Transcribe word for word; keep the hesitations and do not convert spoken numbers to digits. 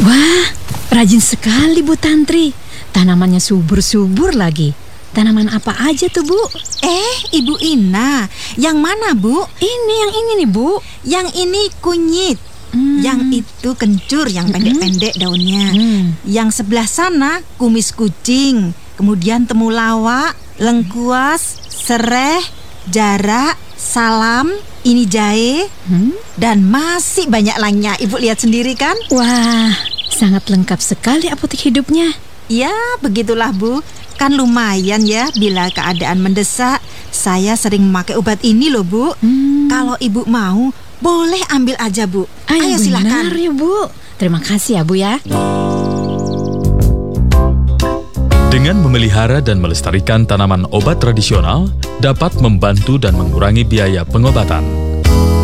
Wah, rajin sekali Bu Tantri. Tanamannya subur-subur lagi. Tanaman apa aja tuh, Bu? Eh, Ibu Ina, yang mana, Bu? Ini, yang ini nih, Bu. Yang ini kunyit. Hmm. Yang itu kencur, yang pendek-pendek daunnya. Hmm. Yang sebelah sana kumis kucing. Kemudian temulawak, lengkuas, sereh, jarak, salam, ini jahe, Hmm? dan masih banyak lainnya. Ibu lihat sendiri kan? Wah, sangat lengkap sekali apotek hidupnya. Ya, begitulah Bu. Kan lumayan ya bila keadaan mendesak. Saya sering memakai obat ini loh, Bu. Hmm. Kalau Ibu mau, boleh ambil aja, Bu. Ayo, Ayo benar silakan. ya, Bu. Terima kasih ya, Bu ya. Dengan memelihara dan melestarikan tanaman obat tradisional dapat membantu dan mengurangi biaya pengobatan.